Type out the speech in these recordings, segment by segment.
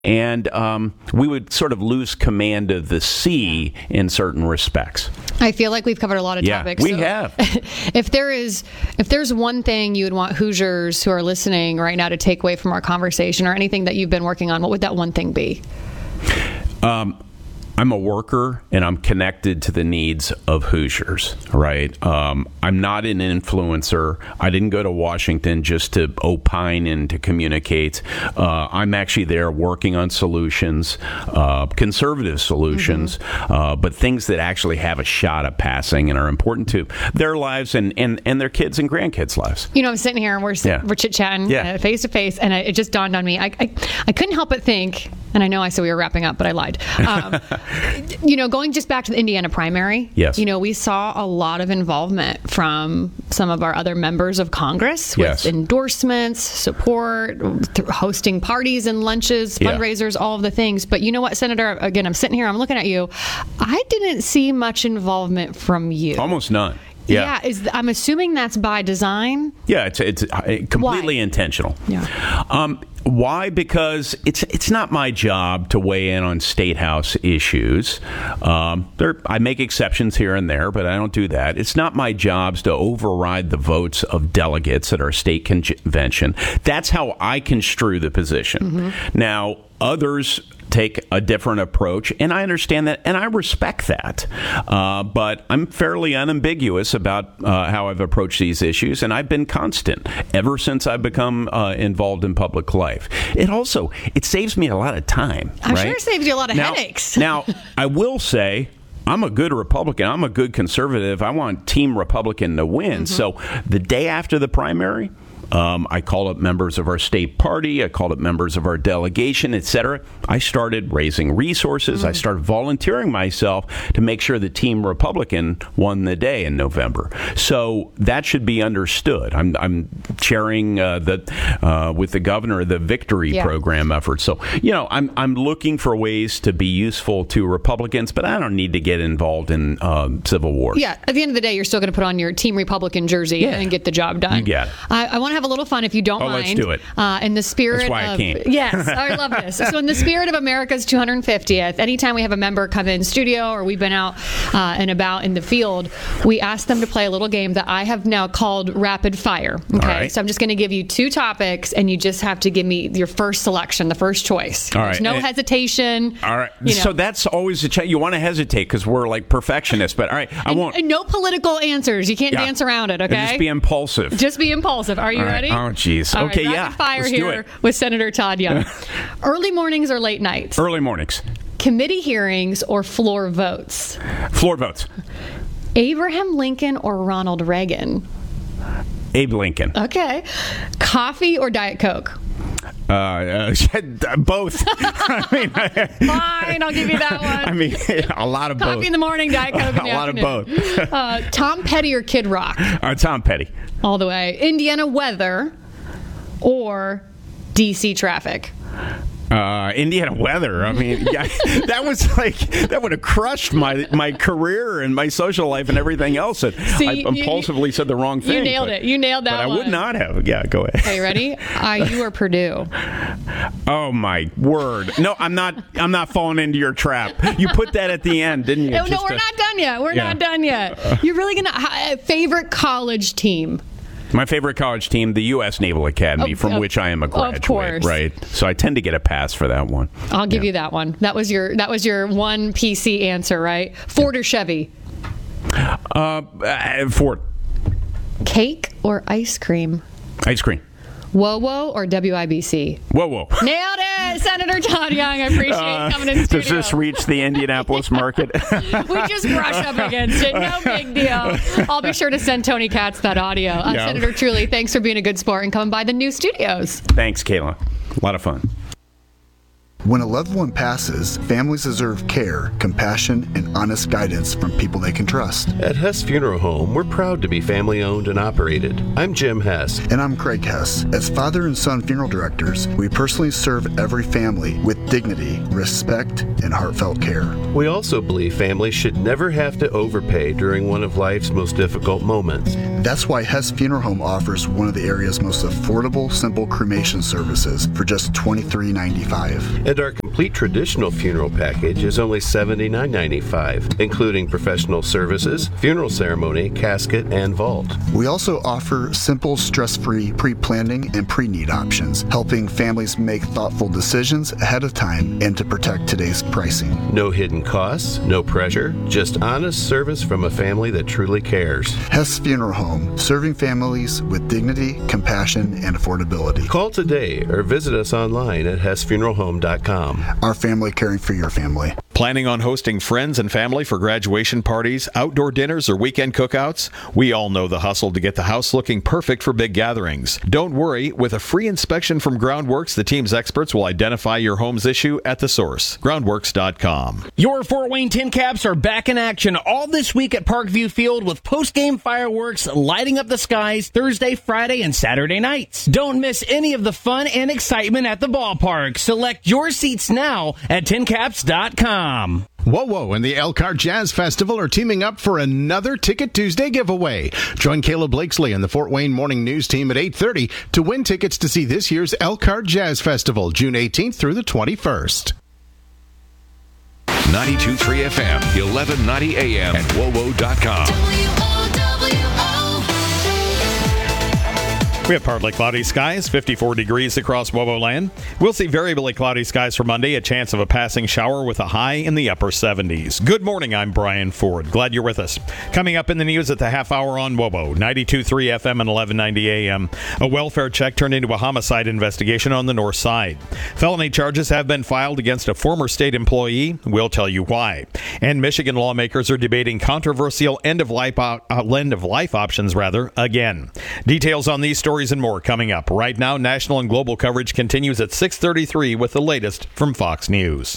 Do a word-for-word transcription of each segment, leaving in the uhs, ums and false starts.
And um, we would sort of lose command of the sea in certain respects. I feel like we've covered a lot of yeah, topics. we so have. If there is, if there's one thing you would want Hoosiers who are listening right now to take away from our conversation, or anything that you've been working on, what would that one thing be? Um, I'm a worker, and I'm connected to the needs of Hoosiers, right? Um, I'm not an influencer. I didn't go to Washington just to opine and to communicate. Uh, I'm actually there working on solutions, uh, conservative solutions, mm-hmm. uh, but things that actually have a shot at passing and are important to their lives and, and, and their kids and grandkids' lives. You know, I'm sitting here and we're, yeah. we're chit-chatting yeah. uh, face-to-face, and I, it just dawned on me. I, I, I couldn't help but think, and I know I said we were wrapping up, but I lied. Um, you know, going just back to the Indiana primary, yes. you know, we saw a lot of involvement from some of our other members of Congress with yes. endorsements, support, th- hosting parties and lunches, fundraisers, yeah. all of the things. But you know what, Senator, again, I'm sitting here, I'm looking at you. I didn't see much involvement from you. Almost none. Yeah, yeah is, I'm assuming that's by design. Yeah, it's it's completely Why? intentional. Yeah. Um, why? Because it's it's not my job to weigh in on State House issues. Um, there, I make exceptions here and there, but I don't do that. It's not my job to override the votes of delegates at our state convention. That's how I construe the position. Mm-hmm. Now, others take a different approach, and I understand that, and I respect that. Uh, but I'm fairly unambiguous about uh, how I've approached these issues, and I've been constant ever since I've become uh, involved in public life. It also, it saves me a lot of time. I'm right? sure it saves you a lot of now, headaches. Now, I will say, I'm a good Republican. I'm a good conservative. I want Team Republican to win. Mm-hmm. So the day after the primary, Um, I called up members of our state party. I called up members of our delegation, et cetera. I started raising resources. Mm. I started volunteering myself to make sure the Team Republican won the day in November. So that should be understood. I'm, I'm chairing uh, the uh, with the governor the Victory yeah. Program effort. So you know, I'm I'm looking for ways to be useful to Republicans, but I don't need to get involved in um, civil wars. Yeah. At the end of the day, you're still going to put on your Team Republican jersey yeah. and get the job done. You get it. I, I want to have a little fun if you don't oh, mind. Let's do it. Uh, in the spirit That's why of, I came. Yes, I love this. So in the spirit of America's two hundred fiftieth, anytime we have a member come in studio or we've been out uh, and about in the field, we ask them to play a little game that I have now called Rapid Fire. Okay, right. So I'm just going to give you two topics, and you just have to give me your first selection, the first choice. All There's right. no and, hesitation. All right. You know. So that's always a ch- you want to hesitate because we're like perfectionists, but all right, I and, won't. And no political answers. You can't yeah. dance around it. Okay. And just be impulsive. Just be impulsive. Are you all right. ready? Oh, jeez. Okay. Right, yeah. Rapid fire Let's here with Senator Todd Young. Early mornings or late nights? Early mornings. Committee hearings or floor votes? Floor votes. Abraham Lincoln or Ronald Reagan? Abe Lincoln. Okay. Coffee or Diet Coke? Uh, uh, both. I mean, Fine, I'll give you that one. I mean, a lot of Coffee both. Coffee in the morning, Diet Coke in the a lot afternoon. of both. uh, Tom Petty or Kid Rock? Uh, Tom Petty. All the way. Indiana weather or D C traffic? Uh, Indiana weather. I mean, yeah, that was like that would have crushed my my career and my social life and everything else. And See, I impulsively you, said the wrong thing. You nailed but, it. You nailed that but one. I would not have. Yeah, go ahead. Okay, ready? I U or Purdue? Oh my word! No, I'm not. I'm not falling into your trap. You put that at the end, didn't you? No, Just no, we're to, not done yet. We're yeah. not done yet. You're really gonna uh, favorite college team? My favorite college team, the U S Naval Academy, of, from of, which I am a graduate. Of course. Right. So I tend to get a pass for that one. I'll give yeah. you that one. That was your that was your one P C answer, right? Ford or Chevy? Uh, uh, Ford. Cake or ice cream? Ice cream. Whoa Whoa or W I B C? Whoa Whoa. Nailed it, Senator Todd Young. I appreciate uh, you coming in studio. Does this reach the Indianapolis market? We just brush up against it. No big deal. I'll be sure to send Tony Katz that audio. Uh, yeah. Senator Truly, thanks for being a good sport and coming by the new studios. Thanks, Kayla. A lot of fun. When a loved one passes, families deserve care, compassion, and honest guidance from people they can trust. At Hess Funeral Home, we're proud to be family-owned and operated. I'm Jim Hess. And I'm Craig Hess. As father and son funeral directors, we personally serve every family with dignity, respect, and heartfelt care. We also believe families should never have to overpay during one of life's most difficult moments. That's why Hess Funeral Home offers one of the area's most affordable, simple cremation services for just twenty-three ninety-five. And our complete traditional funeral package is only seventy-nine ninety-five, including professional services, funeral ceremony, casket, and vault. We also offer simple, stress-free pre-planning and pre-need options, helping families make thoughtful decisions ahead of time and to protect today's pricing. No hidden costs, no pressure, just honest service from a family that truly cares. Hess Funeral Home, serving families with dignity, compassion, and affordability. Call today or visit us online at hess funeral home dot com. Our family caring for your family. Planning on hosting friends and family for graduation parties, outdoor dinners, or weekend cookouts? We all know the hustle to get the house looking perfect for big gatherings. Don't worry, with a free inspection from Groundworks, the team's experts will identify your home's issue at the source. groundworks dot com. Your Fort Wayne Tin Caps are back in action all this week at Parkview Field with post-game fireworks lighting up the skies Thursday, Friday, and Saturday nights. Don't miss any of the fun and excitement at the ballpark. Select your seats now at tin caps dot com. Whoa Whoa and the Elkhart Jazz Festival are teaming up for another Ticket Tuesday giveaway. Join Caleb Blakesley and the Fort Wayne Morning News team at eight thirty to win tickets to see this year's Elkhart Jazz Festival, June eighteenth through the twenty-first. ninety-two point three F M, eleven ninety A M, and whoa whoa dot com. We have partly cloudy skies, fifty-four degrees across WOWO land. We'll see variably cloudy skies for Monday, a chance of a passing shower with a high in the upper seventies. Good morning, I'm Brian Ford. Glad you're with us. Coming up in the news at the half hour on WOWO, ninety-two point three F M and eleven ninety A M. A welfare check turned into a homicide investigation on the north side. Felony charges have been filed against a former state employee. We'll tell you why. And Michigan lawmakers are debating controversial end-of-life uh, end-of-life options rather again. Details on these stories and more coming up. Right now, national and global coverage continues at six thirty-three with the latest from Fox News.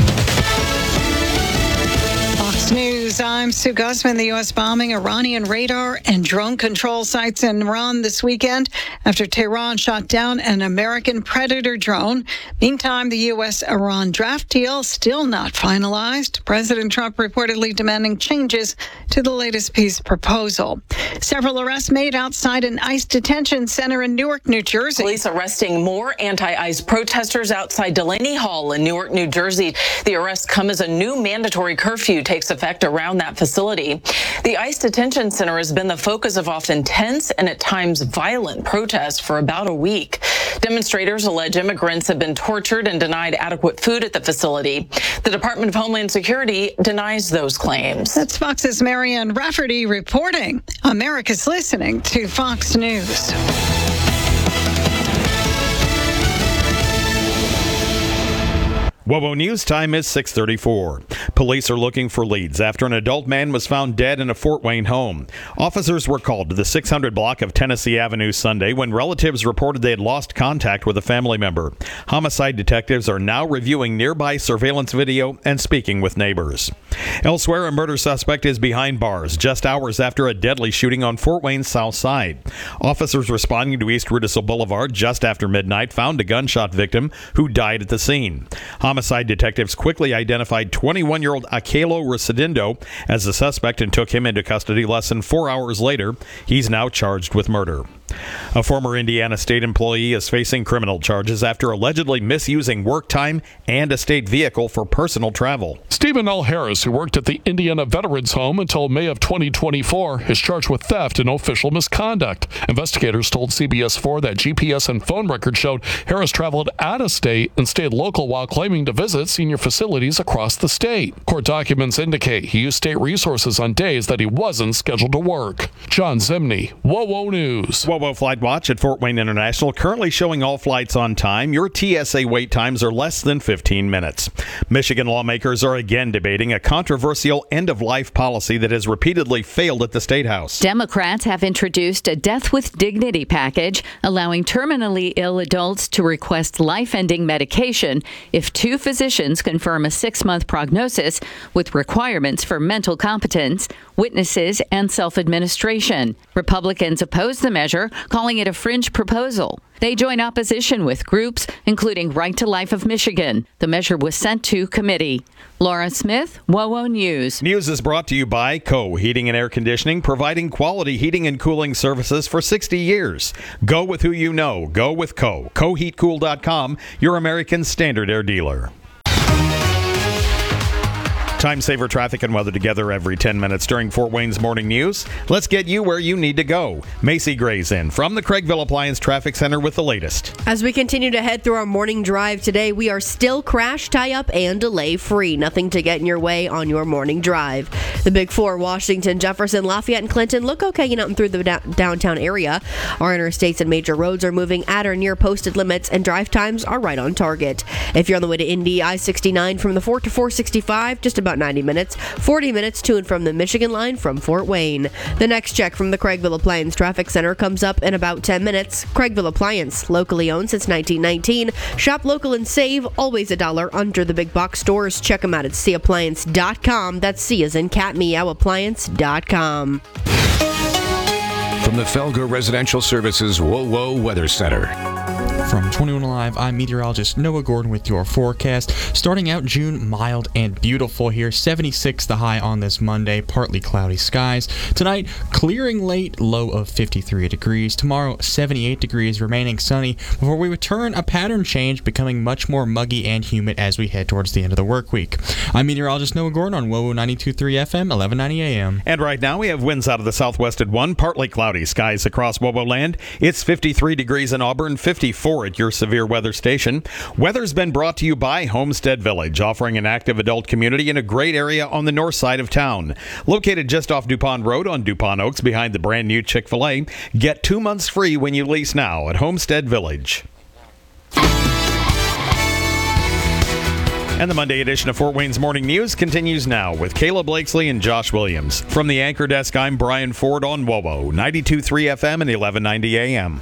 Fox News, I'm Sue Guzman. The U S bombing Iranian radar and drone control sites in Iran this weekend after Tehran shot down an American Predator drone. Meantime, the U S Iran draft deal still not finalized. President Trump reportedly demanding changes to the latest peace proposal. Several arrests made outside an ICE detention center in Newark, New Jersey. Police arresting more anti-ICE protesters outside Delaney Hall in Newark, New Jersey. The arrests come as a new mandatory curfew takes effect around that facility. The ICE detention center has been the focus of often tense and at times violent protests for about a week. Demonstrators allege immigrants have been tortured and denied adequate food at the facility. The Department of Homeland Security denies those claims. That's Fox's Marianne Rafferty reporting. America's listening to Fox News. WOWO News time is six thirty-four. Police are looking for leads after an adult man was found dead in a Fort Wayne home. Officers were called to the six hundred block of Tennessee Avenue Sunday when relatives reported they had lost contact with a family member. Homicide detectives are now reviewing nearby surveillance video and speaking with neighbors. Elsewhere, a murder suspect is behind bars just hours after a deadly shooting on Fort Wayne's south side. Officers responding to East Rudisill Boulevard just after midnight found a gunshot victim who died at the scene. Homicide detectives quickly identified twenty-one-year-old Akelo Residindo as the suspect and took him into custody less than four hours later. He's now charged with murder. A former Indiana state employee is facing criminal charges after allegedly misusing work time and a state vehicle for personal travel. Stephen L. Harris, who worked at the Indiana Veterans Home until May of twenty twenty-four, is charged with theft and official misconduct. Investigators told C B S four that G P S and phone records showed Harris traveled out of state and stayed local while claiming to visit senior facilities across the state. Court documents indicate he used state resources on days that he wasn't scheduled to work. John Zimney, WOWO News. WOWO Flight Watch at Fort Wayne International currently showing all flights on time. Your T S A wait times are less than fifteen minutes. Michigan lawmakers are again debating a controversial end-of-life policy that has repeatedly failed at the State House. Democrats have introduced a Death with Dignity package, allowing terminally ill adults to request life-ending medication if two physicians confirm a six-month prognosis with requirements for mental competence, witnesses, and self-administration. Republicans oppose the measure, measure, calling it a fringe proposal. They join opposition with groups, including Right to Life of Michigan. The measure was sent to committee. Laura Smith, WOWO News. News is brought to you by Co. Heating and Air Conditioning, providing quality heating and cooling services for sixty years. Go with who you know. Go with Co. co heat cool dot com, your American Standard Air dealer. Time saver traffic and weather together every ten minutes during Fort Wayne's Morning News. Let's get you where you need to go. Macy Gray's in from the Craigville Appliance Traffic Center with the latest. As we continue to head through our morning drive today, we are still crash, tie-up, and delay-free. Nothing to get in your way on your morning drive. The Big Four, Washington, Jefferson, Lafayette, and Clinton, look okay in out and through the da- downtown area. Our interstates and major roads are moving at or near posted limits, and drive times are right on target. If you're on the way to Indy, I sixty-nine from the Fort to four sixty-five, just about ninety minutes, forty minutes to and from the Michigan line from Fort Wayne. The next check from the Craigville Appliance Traffic Center comes up in about ten minutes. Craigville Appliance, locally owned since nineteen nineteen. Shop local and save, always a dollar under the big box stores. Check them out at c appliance dot com. That's C as in cat, meow, appliance dot com. From the Felger Residential Services WOWO Weather Center. From twenty-one Alive, I'm meteorologist Noah Gordon with your forecast. Starting out June, mild and beautiful here. seventy-six the high on this Monday, partly cloudy skies. Tonight, clearing late, low of fifty-three degrees. Tomorrow, seventy-eight degrees, remaining sunny, before we return a pattern change, becoming much more muggy and humid as we head towards the end of the work week. I'm meteorologist Noah Gordon on WOWO ninety-two point three F M, eleven ninety A M. And right now, we have winds out of the southwest at one, partly cloudy skies across WOWO land. It's fifty-three degrees in Auburn, fifty-four at your severe weather station. Weather's been brought to you by Homestead Village, offering an active adult community in a great area on the north side of town. Located just off DuPont Road on DuPont Oaks behind the brand new Chick-fil-A. Get two months free when you lease now at Homestead Village. And the Monday edition of Fort Wayne's Morning News continues now with Kayla Blakesley and Josh Williams. From the anchor desk, I'm Brian Ford on WOWO ninety-two point three F M and eleven ninety A M.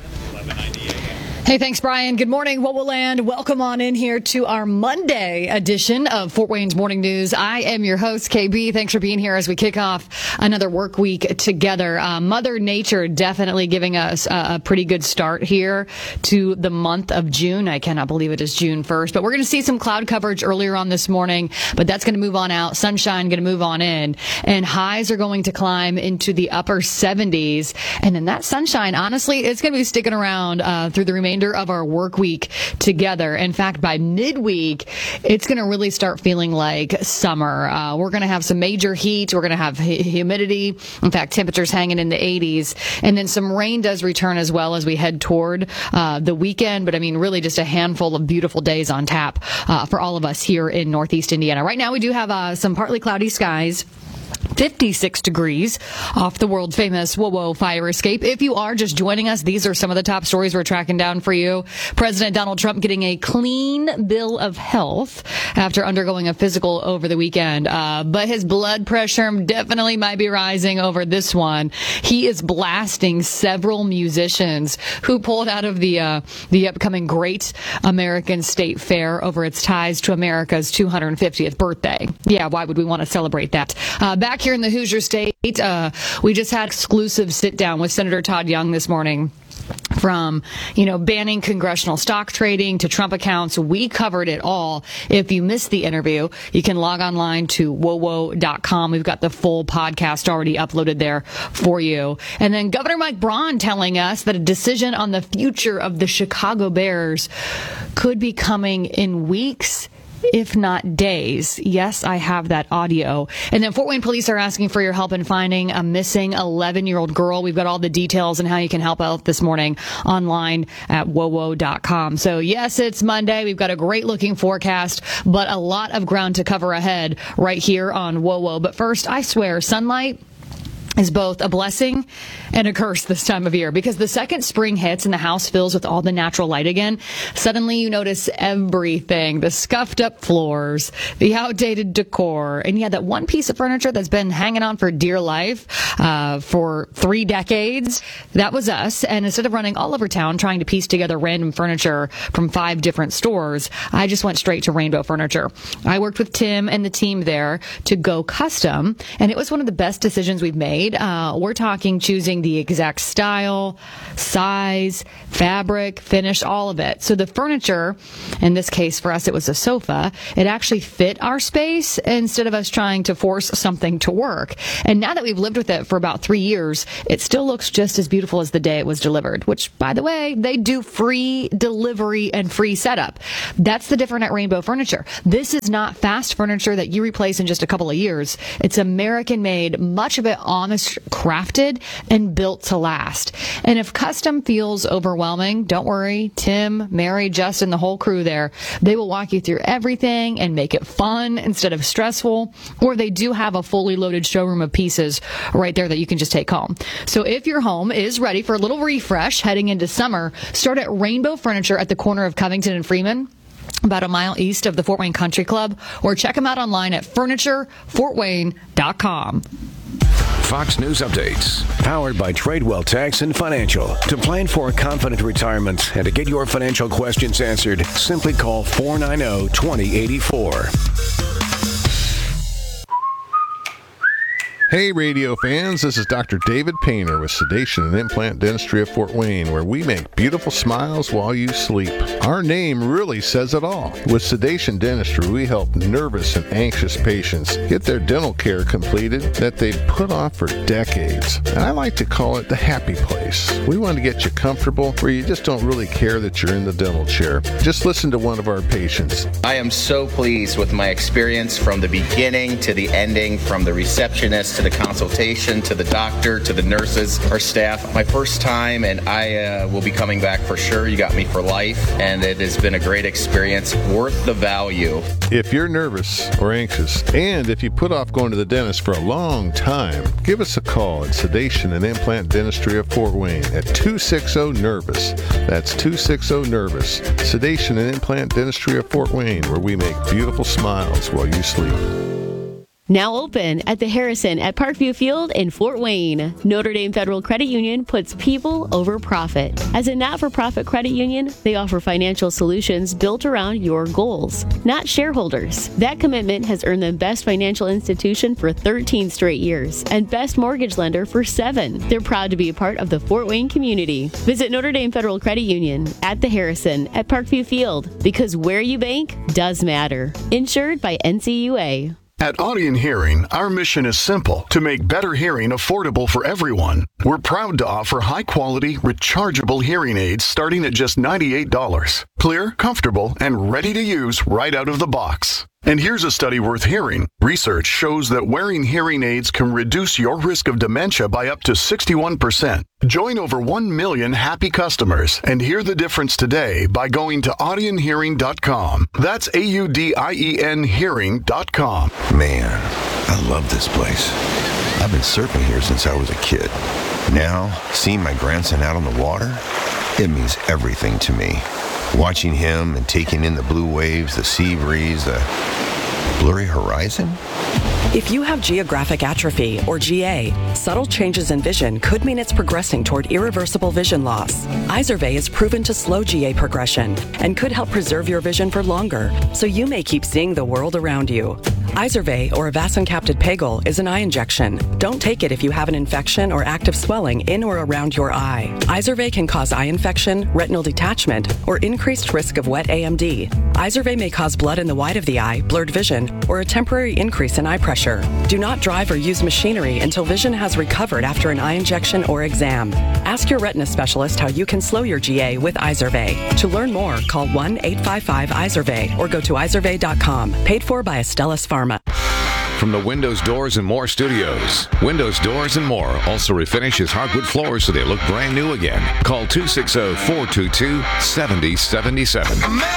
Hey, thanks, Brian. Good morning, WOWO Land. Welcome on in here to our Monday edition of Fort Wayne's Morning News. I am your host, K B. Thanks for being here as we kick off another work week together. Uh, Mother Nature definitely giving us a, a pretty good start here to the month of June. I cannot believe it is June first, but we're going to see some cloud coverage earlier on this morning, but that's going to move on out. Sunshine going to move on in, and highs are going to climb into the upper seventies. And then that sunshine, honestly, it's going to be sticking around uh, through the remainder of our work week together. In fact, by midweek, it's going to really start feeling like summer. Uh, we're going to have some major heat. We're going to have hu- humidity. In fact, temperatures hanging in the eighties. And then some rain does return as well as we head toward uh, the weekend. But I mean, really just a handful of beautiful days on tap uh, for all of us here in Northeast Indiana. Right now, we do have uh, some partly cloudy skies. fifty-six degrees off the world famous WOWO fire escape. If you are just joining us, these are some of the top stories we're tracking down for you. President Donald Trump getting a clean bill of health after undergoing a physical over the weekend. Uh, but his blood pressure definitely might be rising over this one. He is blasting several musicians who pulled out of the uh, the upcoming Great American State Fair over its ties to America's two hundred fiftieth birthday. Yeah, why would we want to celebrate that? Uh, back here in the Hoosier State, uh, we just had exclusive sit down with Senator Todd Young this morning. From, you know, banning congressional stock trading to Trump accounts, we covered it all. If you missed the interview, you can log online to wowo dot com. We've got the full podcast already uploaded there for you. And then Governor Mike Braun telling us that a decision on the future of the Chicago Bears could be coming in weeks, if not days. Yes, I have that audio. And then Fort Wayne police are asking for your help in finding a missing eleven-year-old girl. We've got all the details and how you can help out this morning online at wowo dot com. So yes, it's Monday. We've got a great looking forecast, but a lot of ground to cover ahead right here on WOWO. But first, I swear, sunlight is both a blessing and a curse this time of year, because the second spring hits and the house fills with all the natural light again, suddenly you notice everything: the scuffed up floors, the outdated decor, and yeah, that one piece of furniture that's been hanging on for dear life uh, for three decades. That was us. And instead of running all over town trying to piece together random furniture from five different stores, I just went straight to Rainbow Furniture. I worked with Tim and the team there to go custom, and it was one of the best decisions we've made made. Uh, we're talking choosing the exact style, size, fabric, finish, all of it. So the furniture, in this case for us it was a sofa, it actually fit our space instead of us trying to force something to work. And now that we've lived with it for about three years, it still looks just as beautiful as the day it was delivered, which, by the way, they do free delivery and free setup. That's the difference at Rainbow Furniture. This is not fast furniture that you replace in just a couple of years. It's American made, much of it honest, crafted, and built to last. And if custom feels overwhelming, don't worry. Tim, Mary, Justin, the whole crew there, they will walk you through everything and make it fun instead of stressful. Or they do have a fully loaded showroom of pieces right there that you can just take home. So if your home is ready for a little refresh heading into summer, start at Rainbow Furniture at the corner of Covington and Freeman, about a mile east of the Fort Wayne Country Club, or check them out online at furniture fort wayne dot com. Fox News Updates, powered by Tradewell Tax and Financial. To plan for a confident retirement and to get your financial questions answered, simply call four nine zero, two zero eight four. Hey radio fans, this is Doctor David Painter with Sedation and Implant Dentistry of Fort Wayne, where we make beautiful smiles while you sleep. Our name really says it all. With Sedation Dentistry, we help nervous and anxious patients get their dental care completed that they've put off for decades. And I like to call it the happy place. We want to get you comfortable where you just don't really care that you're in the dental chair. Just listen to one of our patients. I am so pleased with my experience from the beginning to the ending, from the receptionist to the consultation, to the doctor, to the nurses, our staff. My first time, and I uh, will be coming back for sure. You got me for life, and it has been a great experience, worth the value. If you're nervous or anxious, and if you put off going to the dentist for a long time, give us a call at Sedation and Implant Dentistry of Fort Wayne at two six zero, NERVOUS. That's two six zero, NERVOUS. Sedation and Implant Dentistry of Fort Wayne, where we make beautiful smiles while you sleep. Now open at the Harrison at Parkview Field in Fort Wayne. Notre Dame Federal Credit Union puts people over profit. As a not-for-profit credit union, they offer financial solutions built around your goals, not shareholders. That commitment has earned them Best Financial Institution for thirteen straight years and Best Mortgage Lender for seven. They're proud to be a part of the Fort Wayne community. Visit Notre Dame Federal Credit Union at the Harrison at Parkview Field, because where you bank does matter. Insured by N C U A. At Audion Hearing, our mission is simple: to make better hearing affordable for everyone. We're proud to offer high-quality, rechargeable hearing aids starting at just ninety-eight dollars. Clear, comfortable, and ready to use right out of the box. And here's a study worth hearing. Research shows that wearing hearing aids can reduce your risk of dementia by up to sixty-one percent. Join over one million happy customers and hear the difference today by going to audion hearing dot com. That's A U D I E N hearing dot com. Man, I love this place. I've been surfing here since I was a kid. Now, seeing my grandson out on the water, it means everything to me. Watching him and taking in the blue waves, the sea breeze, the blurry horizon. If you have geographic atrophy, or G A, subtle changes in vision could mean it's progressing toward irreversible vision loss. Izervay is proven to slow G A progression and could help preserve your vision for longer, so you may keep seeing the world around you. Izervay, or avacincaptad pegol, is an eye injection. Don't take it if you have an infection or active swelling in or around your eye. Izervay can cause eye infection, retinal detachment, or increased risk of wet A M D. Izervay may cause blood in the white of the eye, blurred vision, or a temporary increase in eye pressure. Do not drive or use machinery until vision has recovered after an eye injection or exam. Ask your retina specialist how you can slow your G A with Izervay. To learn more, call one eight five five Izervay or go to izervay dot com. Paid for by Astellas Pharma. From the Windows, Doors, and More studios, Windows, Doors, and More also refinishes hardwood floors so they look brand new again. Call two six zero, four two two, seven zero seven seven.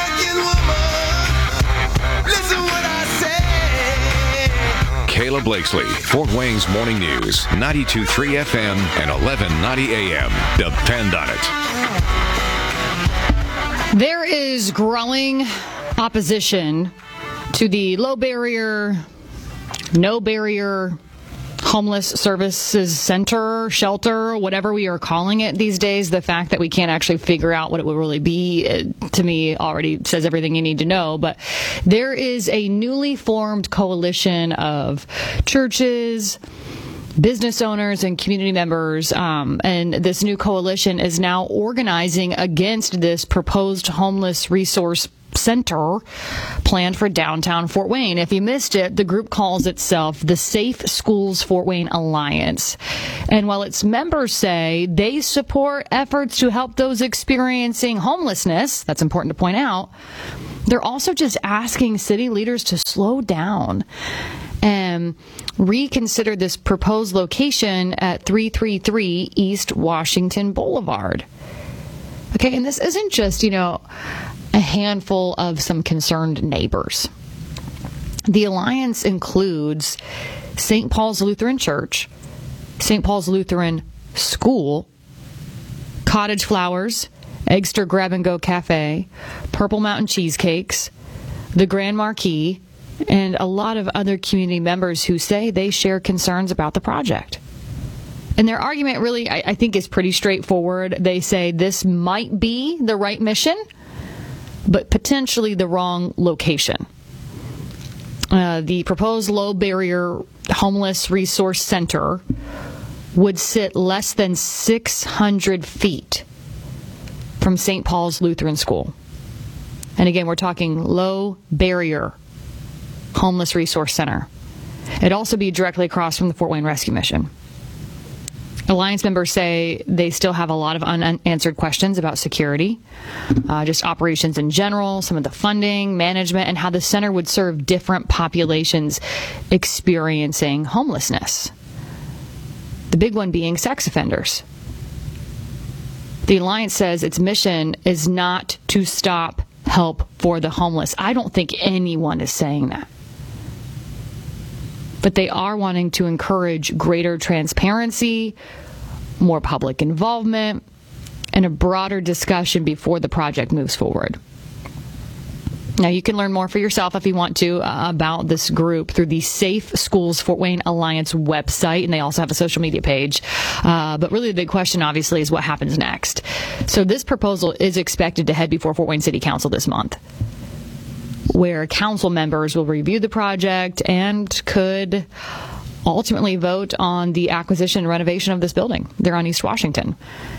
Kayla Blakesley, Fort Wayne's Morning News, ninety-two point three F M and eleven ninety A M. Depend on it. There is growing opposition to the low barrier, no barrier homeless services center, shelter, whatever we are calling it these days. The fact that we can't actually figure out what it would really be, it, to me, already says everything you need to know. But there is a newly formed coalition of churches, business owners and community members, um, and this new coalition is now organizing against this proposed homeless resource center planned for downtown Fort Wayne. If you missed it, the group calls itself the Safe Schools Fort Wayne Alliance. And while its members say they support efforts to help those experiencing homelessness, that's important to point out, they're also just asking city leaders to slow down and reconsider this proposed location at three thirty-three East Washington Boulevard. Okay, and this isn't just, you know, a handful of some concerned neighbors. The alliance includes Saint Paul's Lutheran Church, Saint Paul's Lutheran School, Cottage Flowers, Eggster Grab and Go Cafe, Purple Mountain Cheesecakes, the Grand Marquis, and a lot of other community members who say they share concerns about the project. And their argument really, I, I think, is pretty straightforward. They say this might be the right mission, but potentially the wrong location. Uh, the proposed low-barrier homeless resource center would sit less than six hundred feet from Saint Paul's Lutheran School. And again, we're talking low-barrier homeless resource center. It'd also be directly across from the Fort Wayne Rescue Mission. Alliance members say they still have a lot of unanswered questions about security, uh, just operations in general, some of the funding, management, and how the center would serve different populations experiencing homelessness. The big one being sex offenders. The Alliance says its mission is not to stop help for the homeless. I don't think anyone is saying that. But they are wanting to encourage greater transparency, more public involvement, and a broader discussion before the project moves forward. Now, you can learn more for yourself if you want to uh, about this group through the Safe Schools Fort Wayne Alliance website, and they also have a social media page. Uh, but really the big question, obviously, is what happens next. So this proposal is expected to head before Fort Wayne City Council this month, where council members will review the project and could ultimately vote on the acquisition and renovation of this building there on East Washington.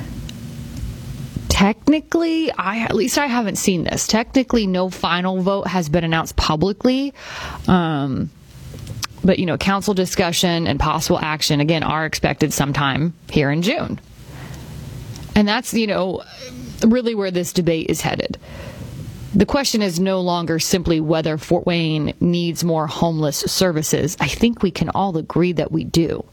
Technically, I at least I haven't seen this. Technically, no final vote has been announced publicly. Um, but, you know, council discussion and possible action, again, are expected sometime here in June. And that's, you know, really where this debate is headed. The question is no longer simply whether Fort Wayne needs more homeless services. I think we can all agree that we do.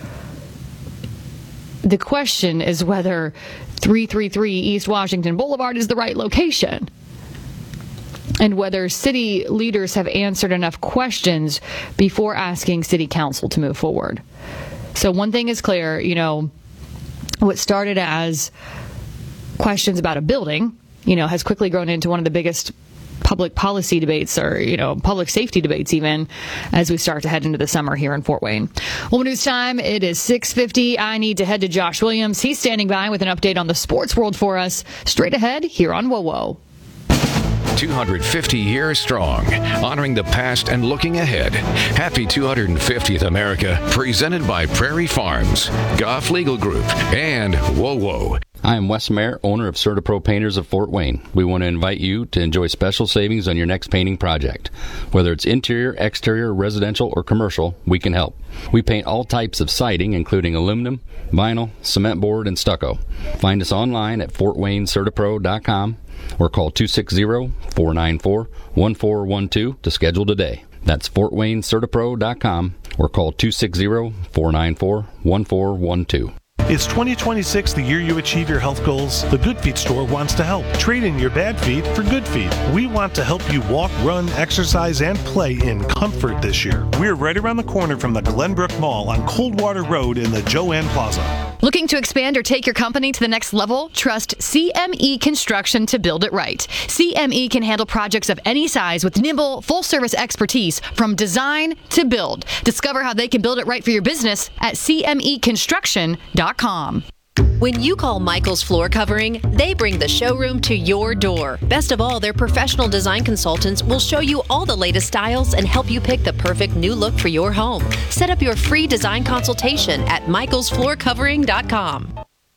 The question is whether three thirty-three East Washington Boulevard is the right location, and whether city leaders have answered enough questions before asking city council to move forward. So one thing is clear, you know, what started as questions about a building, you know, has quickly grown into one of the biggest public policy debates, or, you know, public safety debates even, as we start to head into the summer here in Fort Wayne. Well, news time, it is six fifty. I need to head to Josh Williams. He's standing by with an update on the sports world for us. Straight ahead here on Whoa Whoa. two hundred fifty years strong, honoring the past and looking ahead. Happy two hundred fiftieth America, presented by Prairie Farms, Goff Legal Group, and Whoa Whoa. I am Wes Mayer, owner of CertaPro Painters of Fort Wayne. We want to invite you to enjoy special savings on your next painting project. Whether it's interior, exterior, residential, or commercial, we can help. We paint all types of siding, including aluminum, vinyl, cement board, and stucco. Find us online at fort wayne certapro dot com or call two six zero, four nine four, one four one two to schedule today. That's fort wayne certapro dot com or call two six zero, four nine four, one four one two. Is twenty twenty-six the year you achieve your health goals? The Good Feet store wants to help. Trade in your bad feet for good feet. We want to help you walk, run, exercise, and play in comfort this year. We're right around the corner from the Glenbrook Mall on Coldwater Road in the Joanne Plaza. Looking to expand or take your company to the next level? Trust C M E Construction to build it right. C M E can handle projects of any size with nimble, full-service expertise from design to build. Discover how they can build it right for your business at c m e construction dot com. When you call Michael's Floor Covering, they bring the showroom to your door. Best of all, their professional design consultants will show you all the latest styles and help you pick the perfect new look for your home. Set up your free design consultation at michaels floor covering dot com.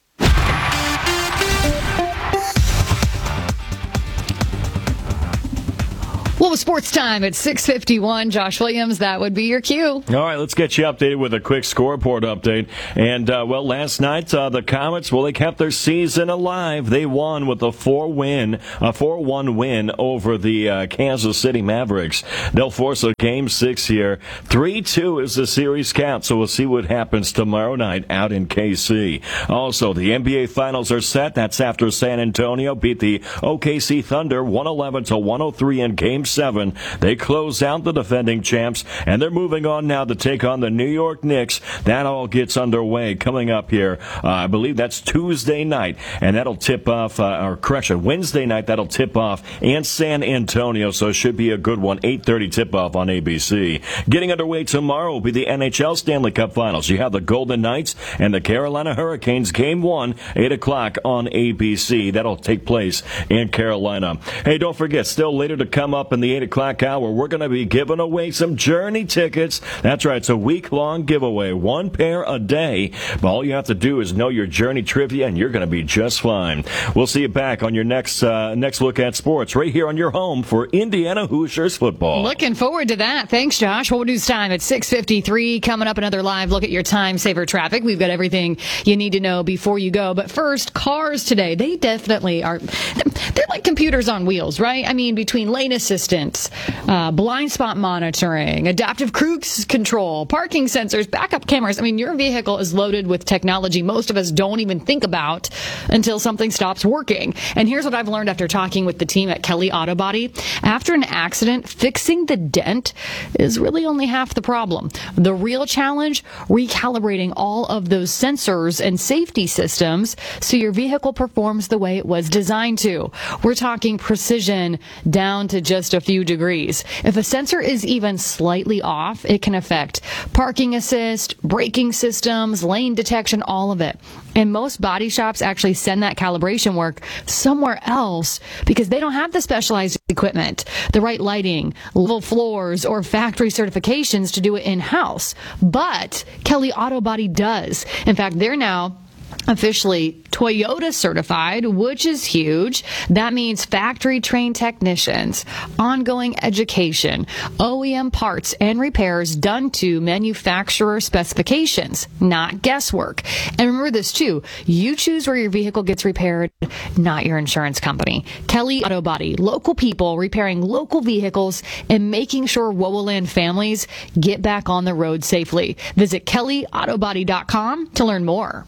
Well, with sports time at six fifty-one, Josh Williams, that would be your cue. All right, let's get you updated with a quick scoreboard update. And, uh, well, last night, uh, the Comets, well, they kept their season alive. They won with a four win, a four one win over the uh, Kansas City Mavericks. They'll force a game six here. three two is the series count, so we'll see what happens tomorrow night out in K C. Also, the N B A Finals are set. That's after San Antonio beat the O K C Thunder one eleven to one oh three in game seven. They close out the defending champs, and they're moving on now to take on the New York Knicks. That all gets underway coming up here. Uh, I believe that's Tuesday night, and that'll tip off, uh, or correction, Wednesday night, that'll tip off in San Antonio, so it should be a good one. eight thirty tip-off on A B C. Getting underway tomorrow will be the N H L Stanley Cup Finals. You have the Golden Knights and the Carolina Hurricanes, game one, eight o'clock on A B C. That'll take place in Carolina. Hey, don't forget, still later to come up in the eight o'clock hour, we're going to be giving away some Journey tickets. That's right, it's a week-long giveaway, one pair a day. But all you have to do is know your Journey trivia, and you're going to be just fine. We'll see you back on your next uh, next look at sports right here on your home for Indiana Hoosiers football. Looking forward to that. Thanks, Josh. Well, news time at six fifty-three. Coming up, another live look at your time saver traffic. We've got everything you need to know before you go. But first, cars today, they definitely are, they're like computers on wheels, right? I mean, between lane assistance, uh, blind spot monitoring, adaptive cruise control, parking sensors, backup cameras. I mean, your vehicle is loaded with technology most of us don't even think about until something stops working. And here's what I've learned after talking with the team at Kelly Auto Body. After an accident, fixing the dent is really only half the problem. The real challenge, recalibrating all of those sensors and safety systems so your vehicle performs the way it was designed to. We're talking precision down to just a few degrees. If a sensor is even slightly off, it can affect parking assist, braking systems, lane detection, all of it. And most body shops actually send that calibration work somewhere else because they don't have the specialized equipment, the right lighting, level floors, or factory certifications to do it in-house. But Kelly Auto Body does. In fact, they're now officially Toyota certified, which is huge. That means factory trained technicians, ongoing education, O E M parts and repairs done to manufacturer specifications, not guesswork. And remember this too, you choose where your vehicle gets repaired, not your insurance company. Kelly Auto Body, local people repairing local vehicles and making sure Wowoland families get back on the road safely. Visit kelly auto body dot com to learn more.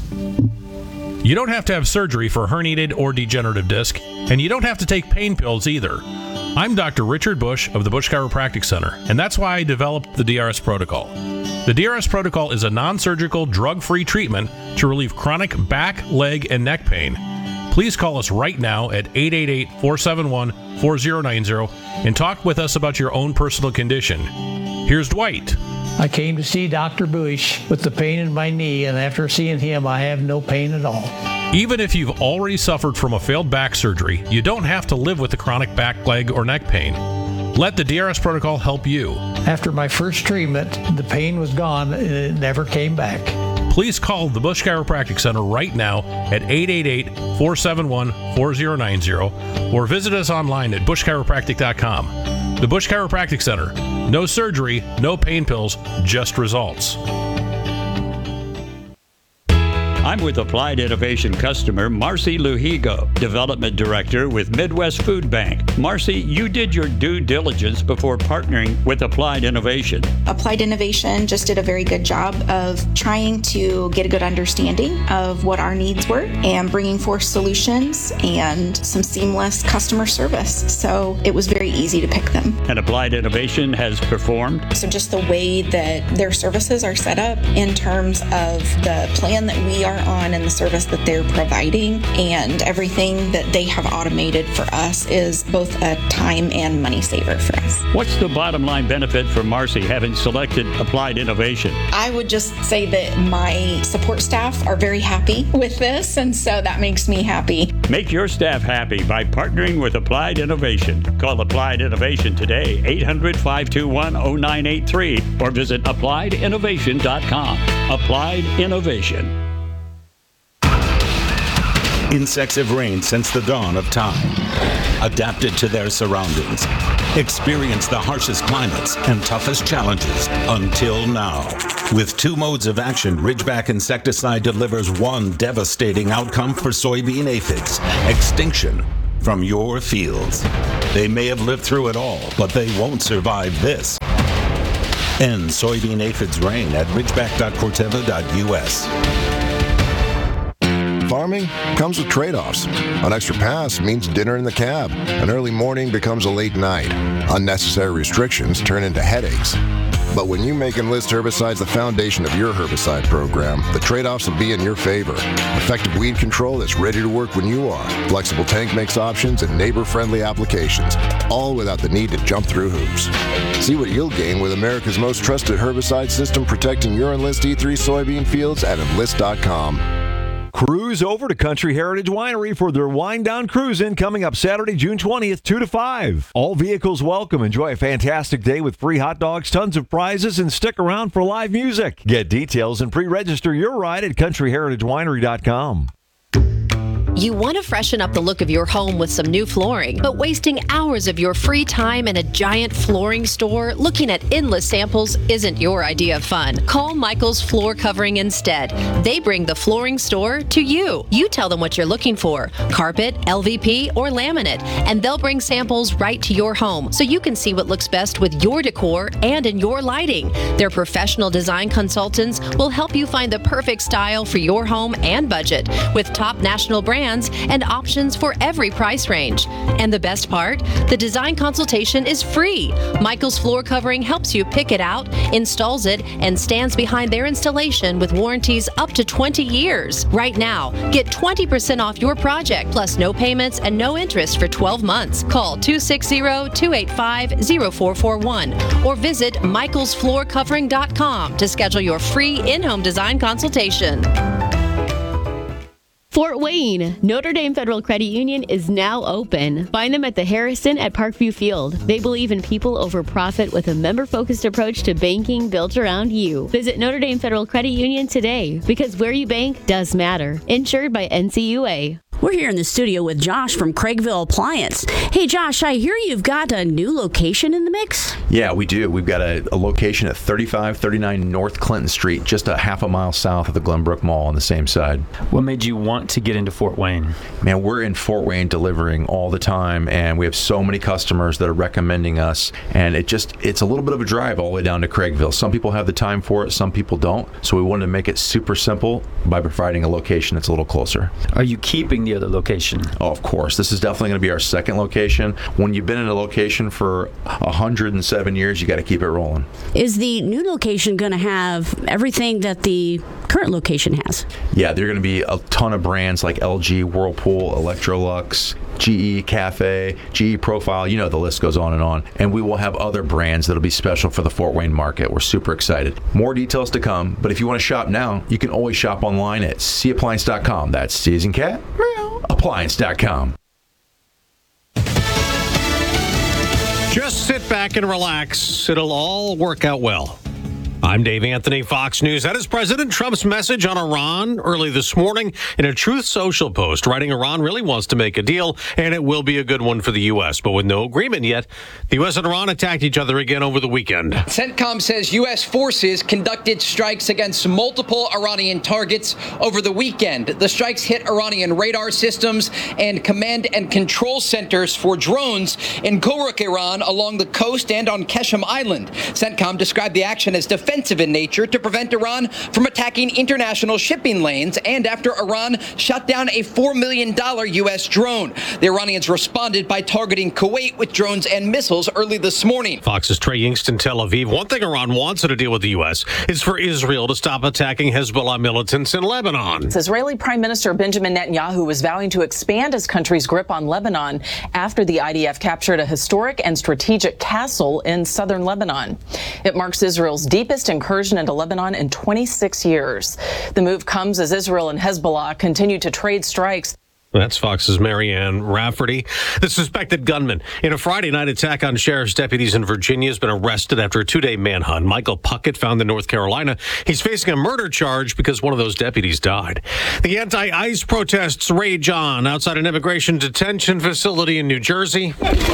You don't have to have surgery for herniated or degenerative disc, and you don't have to take pain pills either. I'm Doctor Richard Bush of the Bush Chiropractic Center, and that's why I developed the D R S Protocol. The D R S Protocol is a non-surgical, drug-free treatment to relieve chronic back, leg, and neck pain. Please call us right now at eight eight eight, four seven one, four zero nine zero and talk with us about your own personal condition. Here's Dwight. I came to see Doctor Bush with the pain in my knee, and after seeing him, I have no pain at all. Even if you've already suffered from a failed back surgery, you don't have to live with the chronic back, leg, or neck pain. Let the D R S Protocol help you. After my first treatment, the pain was gone, and it never came back. Please call the Bush Chiropractic Center right now at eight eight eight, four seven one, four zero nine zero or visit us online at bush chiropractic dot com. The Bush Chiropractic Center. No surgery, no pain pills, just results. I'm with Applied Innovation customer Marcy Luhigo, Development Director with Midwest Food Bank. Marcy, you did your due diligence before partnering with Applied Innovation. Applied Innovation just did a very good job of trying to get a good understanding of what our needs were and bringing forth solutions and some seamless customer service. So it was very easy to pick them. And Applied Innovation has performed? So just the way that their services are set up in terms of the plan that we are on and the service that they're providing, and everything that they have automated for us is both a time and money saver for us. What's the bottom line benefit for Marcy having selected Applied Innovation? I would just say that my support staff are very happy with this, and so that makes me happy. Make your staff happy by partnering with Applied Innovation. Call Applied Innovation today, eight hundred, five two one, oh nine eight three, or visit applied innovation dot com. Applied Innovation. Insects have reigned since the dawn of time, adapted to their surroundings, experienced the harshest climates and toughest challenges until now. With two modes of action, Ridgeback insecticide delivers one devastating outcome for soybean aphids: extinction from your fields. They may have lived through it all, but they won't survive this. End soybean aphids reign at ridgeback dot corteva dot u s. Farming comes with trade-offs. An extra pass means dinner in the cab. An early morning becomes a late night. Unnecessary restrictions turn into headaches. But when you make Enlist herbicides the foundation of your herbicide program, the trade-offs will be in your favor. Effective weed control that's ready to work when you are. Flexible tank makes options and neighbor-friendly applications, all without the need to jump through hoops. See what you'll gain with America's most trusted herbicide system protecting your Enlist E three soybean fields at enlist dot com. Cruise over to Country Heritage Winery for their Wine Down Cruise-In coming up Saturday, June twentieth, two to five. All vehicles welcome. Enjoy a fantastic day with free hot dogs, tons of prizes, and stick around for live music. Get details and pre-register your ride at country heritage winery dot com. You want to freshen up the look of your home with some new flooring, but wasting hours of your free time in a giant flooring store looking at endless samples isn't your idea of fun. Call Michael's Floor Covering instead. They bring the flooring store to you. You tell them what you're looking for, carpet, L V P, or laminate, and they'll bring samples right to your home so you can see what looks best with your decor and in your lighting. Their professional design consultants will help you find the perfect style for your home and budget with top national brands and options for every price range. And the best part? The design consultation is free. Michael's Floor Covering helps you pick it out, installs it, and stands behind their installation with warranties up to twenty years. Right now, get twenty percent off your project, plus no payments and no interest for twelve months. Call two six zero, two eight five, zero four four one or visit michaels floor covering dot com to schedule your free in-home design consultation. Fort Wayne, Notre Dame Federal Credit Union is now open. Find them at the Harrison at Parkview Field. They believe in people over profit with a member-focused approach to banking built around you. Visit Notre Dame Federal Credit Union today, because where you bank does matter. Insured by N C U A. We're here in the studio with Josh from Craigville Appliance. Hey, Josh, I hear you've got a new location in the mix? Yeah, we do. We've got a, a location at thirty-five thirty-nine North Clinton Street, just a half a mile south of the Glenbrook Mall on the same side. What made you want to get into Fort Wayne? Man, we're in Fort Wayne delivering all the time, and we have so many customers that are recommending us, and it just it's a little bit of a drive all the way down to Craigville. Some people have the time for it, some people don't, so we wanted to make it super simple by providing a location that's a little closer. Are you keeping the other location? Oh, of course. This is definitely going to be our second location. When you've been in a location for one hundred seven years, you got to keep it rolling. Is the new location going to have everything that the current location has? Yeah, there are going to be a ton of brands like L G, Whirlpool, Electrolux, G E Cafe, G E Profile, you know, the list goes on and on. And we will have other brands that'll be special for the Fort Wayne market. We're super excited. More details to come, but if you want to shop now, you can always shop online at c appliance dot com. That's C as in cat, appliance dot com. Just sit back and relax. It'll all work out well. I'm Dave Anthony, Fox News. That is President Trump's message on Iran early this morning in a Truth Social post, writing Iran really wants to make a deal, and it will be a good one for the U S. But with no agreement yet, the U S and Iran attacked each other again over the weekend. CENTCOM says U S forces conducted strikes against multiple Iranian targets over the weekend. The strikes hit Iranian radar systems and command and control centers for drones in Gulrukh, Iran, along the coast and on Keshem Island. CENTCOM described the action as defensive defensive in nature to prevent Iran from attacking international shipping lanes, and after Iran shot down a four million dollars U S drone. The Iranians responded by targeting Kuwait with drones and missiles early this morning. Fox's Trey Yingst in Tel Aviv. One thing Iran wants in a deal with the U S is for Israel to stop attacking Hezbollah militants in Lebanon. Israeli Prime Minister Benjamin Netanyahu was vowing to expand his country's grip on Lebanon after the I D F captured a historic and strategic castle in southern Lebanon. It marks Israel's deepest incursion into Lebanon in twenty-six years. The move comes as Israel and Hezbollah continue to trade strikes. That's Fox's Marianne Rafferty. The suspected gunman in a Friday night attack on sheriff's deputies in Virginia has been arrested after a two-day manhunt. Michael Puckett found in North Carolina. He's facing a murder charge because one of those deputies died. The anti-ICE protests rage on outside an immigration detention facility in New Jersey,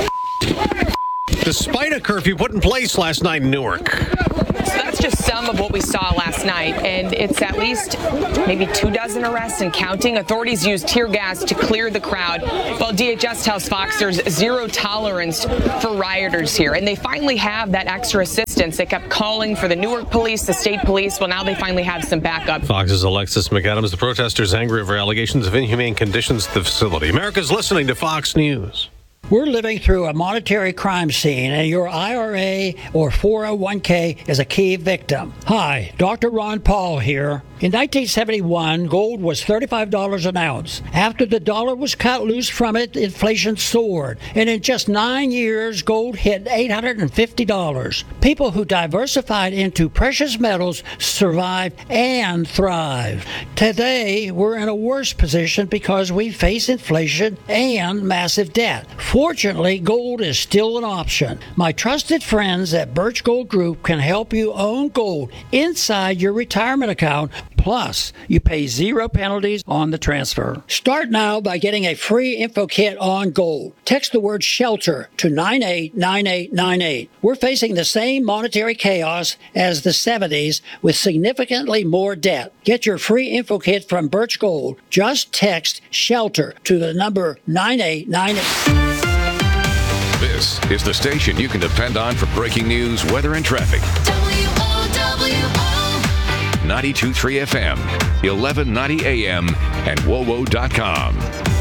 despite a curfew put in place last night in Newark. So that's just some of what we saw last night, and it's at least maybe two dozen arrests and counting. Authorities used tear gas to clear the crowd, while D H S tells Fox there's zero tolerance for rioters here. And they finally have that extra assistance. They kept calling for the Newark police, the state police. Well, now they finally have some backup. Fox's Alexis McAdams. The protesters angry over allegations of inhumane conditions at the facility. America's listening to Fox News. We're living through a monetary crime scene, and your I R A or four oh one k is a key victim. Hi, Doctor Ron Paul here. In nineteen seventy-one, gold was thirty-five dollars an ounce. After the dollar was cut loose from it, inflation soared. And in just nine years, gold hit eight hundred fifty dollars. People who diversified into precious metals survived and thrived. Today, we're in a worse position because we face inflation and massive debt. Fortunately, gold is still an option. My trusted friends at Birch Gold Group can help you own gold inside your retirement account. Plus, you pay zero penalties on the transfer. Start now by getting a free info kit on gold. Text the word SHELTER to nine eight nine eight nine eight. We're facing the same monetary chaos as the seventies with significantly more debt. Get your free info kit from Birch Gold. Just text SHELTER to the number nine eight nine eight. This is the station you can depend on for breaking news, weather, and traffic. W O W O ninety-two point three F M, eleven ninety A M, and W O W O dot com.